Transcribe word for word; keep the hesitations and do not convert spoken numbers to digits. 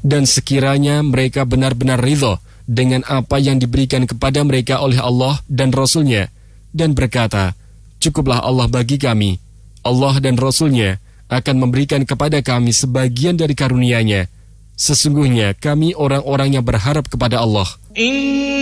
Dan sekiranya mereka benar-benar ridho dengan apa yang diberikan kepada mereka oleh Allah dan Rasul-Nya, dan berkata, cukuplah Allah bagi kami, Allah dan Rasul-Nya akan memberikan kepada kami sebagian dari karunia-Nya. Sesungguhnya kami orang-orang yang berharap kepada Allah.